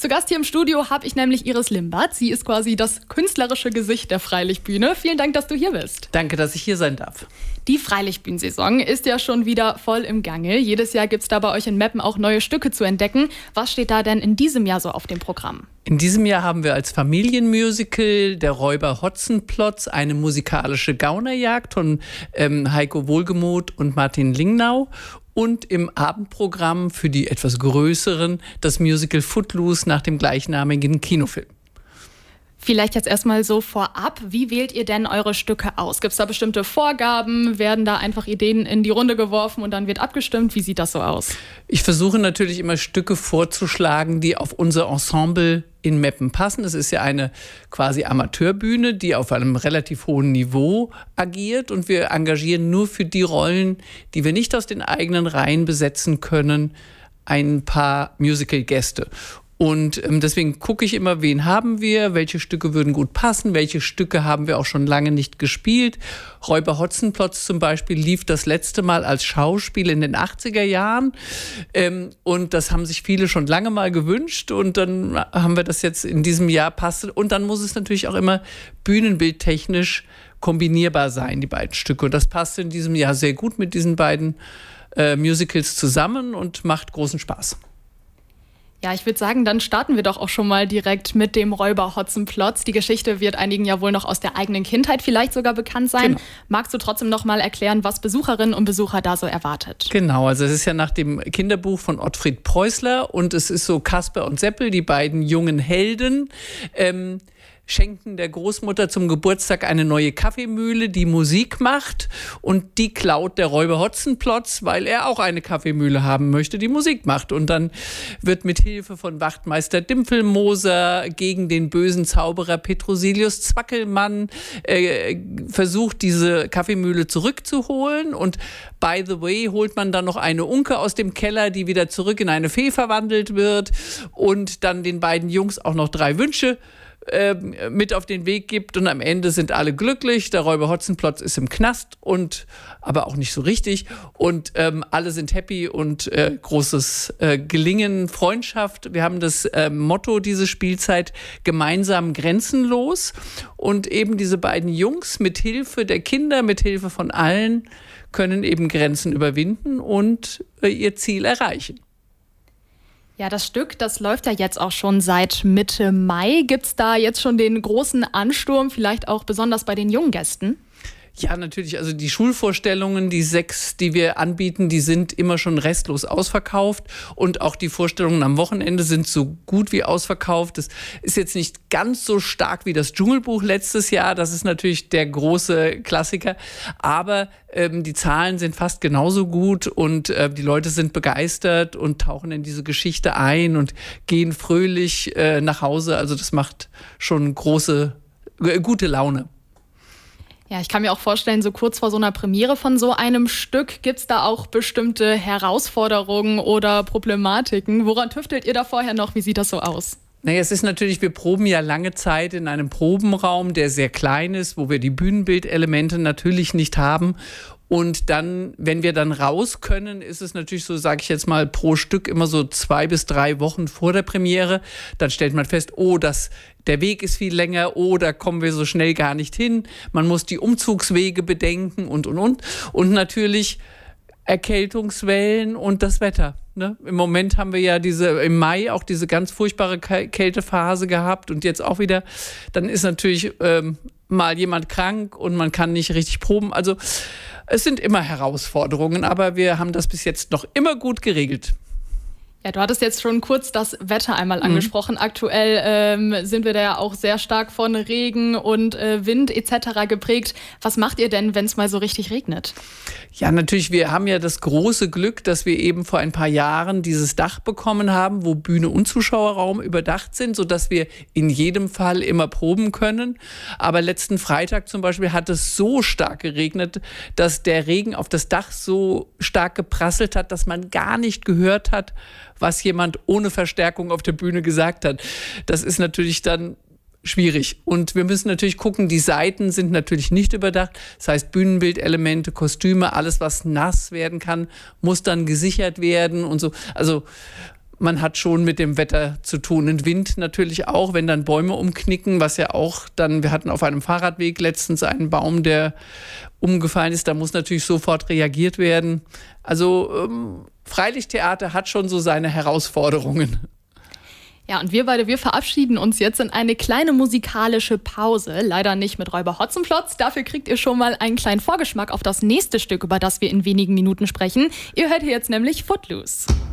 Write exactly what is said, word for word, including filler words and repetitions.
Zu Gast hier im Studio habe ich nämlich Iris Limbert. Sie ist quasi das künstlerische Gesicht der Freilichtbühne. Vielen Dank, dass du hier bist. Danke, dass ich hier sein darf. Die Freilichtbühnensaison ist ja schon wieder voll im Gange. Jedes Jahr gibt es da bei euch in Meppen auch neue Stücke zu entdecken. Was steht da denn in diesem Jahr so auf dem Programm? In diesem Jahr haben wir als Familienmusical Der Räuber Hotzenplotz eine musikalische Gaunerjagd von ähm, Heiko Wohlgemuth und Martin Lingnau. Und im Abendprogramm für die etwas größeren das Musical Footloose nach dem gleichnamigen Kinofilm. Vielleicht jetzt erstmal so vorab, wie wählt ihr denn eure Stücke aus? Gibt es da bestimmte Vorgaben? Werden da einfach Ideen in die Runde geworfen und dann wird abgestimmt? Wie sieht das so aus? Ich versuche natürlich immer Stücke vorzuschlagen, die auf unser Ensemble in Meppen passen. Es ist ja eine quasi Amateurbühne, die auf einem relativ hohen Niveau agiert, und wir engagieren nur für die Rollen, die wir nicht aus den eigenen Reihen besetzen können, ein paar Musical-Gäste. Und ähm, deswegen gucke ich immer, wen haben wir, welche Stücke würden gut passen, welche Stücke haben wir auch schon lange nicht gespielt. Räuber Hotzenplotz zum Beispiel lief das letzte Mal als Schauspiel in den achtziger Jahren. Ähm, und das haben sich viele schon lange mal gewünscht. Und dann haben wir das jetzt in diesem Jahr passen. Und dann muss es natürlich auch immer bühnenbildtechnisch kombinierbar sein, die beiden Stücke. Und das passt in diesem Jahr sehr gut mit diesen beiden äh, Musicals zusammen und macht großen Spaß. Ja, ich würde sagen, dann starten wir doch auch schon mal direkt mit dem Räuber Hotzenplotz. Die Geschichte wird einigen ja wohl noch aus der eigenen Kindheit vielleicht sogar bekannt sein. Genau. Magst du trotzdem noch mal erklären, was Besucherinnen und Besucher da so erwartet? Genau, also es ist ja nach dem Kinderbuch von Ottfried Preußler und es ist so Kasper und Seppel, die beiden jungen Helden, ähm, schenken der Großmutter zum Geburtstag eine neue Kaffeemühle, die Musik macht, und die klaut der Räuber Hotzenplotz, weil er auch eine Kaffeemühle haben möchte, die Musik macht. Und dann wird mit Hilfe von Wachtmeister Dimpfelmoser gegen den bösen Zauberer Petrosilius Zwackelmann äh, versucht, diese Kaffeemühle zurückzuholen. Und by the way holt man dann noch eine Unke aus dem Keller, die wieder zurück in eine Fee verwandelt wird und dann den beiden Jungs auch noch drei Wünsche mit auf den Weg gibt, und am Ende sind alle glücklich. Der Räuber Hotzenplotz ist im Knast, und aber auch nicht so richtig, und ähm, alle sind happy und äh, großes äh, Gelingen, Freundschaft. Wir haben das äh, Motto diese Spielzeit: gemeinsam grenzenlos, und eben diese beiden Jungs mit Hilfe der Kinder, mit Hilfe von allen, können eben Grenzen überwinden und äh, ihr Ziel erreichen. Ja, das Stück, das läuft ja jetzt auch schon seit Mitte Mai. Gibt es da jetzt schon den großen Ansturm, vielleicht auch besonders bei den jungen Gästen? Ja, natürlich. Also die Schulvorstellungen, die sechs, die wir anbieten, die sind immer schon restlos ausverkauft. Und auch die Vorstellungen am Wochenende sind so gut wie ausverkauft. Das ist jetzt nicht ganz so stark wie das Dschungelbuch letztes Jahr. Das ist natürlich der große Klassiker. Aber ähm, die Zahlen sind fast genauso gut, und äh, die Leute sind begeistert und tauchen in diese Geschichte ein und gehen fröhlich äh, nach Hause. Also das macht schon große, äh, gute Laune. Ja, ich kann mir auch vorstellen, so kurz vor so einer Premiere von so einem Stück, gibt es da auch bestimmte Herausforderungen oder Problematiken? Woran tüftelt ihr da vorher noch? Wie sieht das so aus? Naja, es ist natürlich, wir proben ja lange Zeit in einem Probenraum, der sehr klein ist, wo wir die Bühnenbildelemente natürlich nicht haben. Und dann, wenn wir dann raus können, ist es natürlich so, sage ich jetzt mal, pro Stück immer so zwei bis drei Wochen vor der Premiere. Dann stellt man fest, oh, das, der Weg ist viel länger, oh, da kommen wir so schnell gar nicht hin. Man muss die Umzugswege bedenken und, und, und. Und natürlich Erkältungswellen und das Wetter. Ne? Im Moment haben wir ja diese, im Mai auch diese ganz furchtbare Kältephase gehabt, und jetzt auch wieder. Dann ist natürlich ähm, mal jemand krank und man kann nicht richtig proben. Also es sind immer Herausforderungen, aber wir haben das bis jetzt noch immer gut geregelt. Ja, du hattest jetzt schon kurz das Wetter einmal angesprochen. Mhm. Aktuell ähm, sind wir da ja auch sehr stark von Regen und äh, Wind et cetera geprägt. Was macht ihr denn, wenn es mal so richtig regnet? Ja, natürlich, wir haben ja das große Glück, dass wir eben vor ein paar Jahren dieses Dach bekommen haben, wo Bühne und Zuschauerraum überdacht sind, sodass wir in jedem Fall immer proben können. Aber letzten Freitag zum Beispiel hat es so stark geregnet, dass der Regen auf das Dach so stark geprasselt hat, dass man gar nicht gehört hat, was jemand ohne Verstärkung auf der Bühne gesagt hat. Das ist natürlich dann schwierig. Und wir müssen natürlich gucken, die Seiten sind natürlich nicht überdacht. Das heißt, Bühnenbildelemente, Kostüme, alles, was nass werden kann, muss dann gesichert werden und so. Also man hat schon mit dem Wetter zu tun. Und Wind natürlich auch, wenn dann Bäume umknicken, was ja auch dann, wir hatten auf einem Fahrradweg letztens einen Baum, der umgefallen ist, da muss natürlich sofort reagiert werden. Also ähm, Freilichttheater hat schon so seine Herausforderungen. Ja, und wir beide, wir verabschieden uns jetzt in eine kleine musikalische Pause. Leider nicht mit Räuber Hotzenplotz. Dafür kriegt ihr schon mal einen kleinen Vorgeschmack auf das nächste Stück, über das wir in wenigen Minuten sprechen. Ihr hört hier jetzt nämlich Footloose.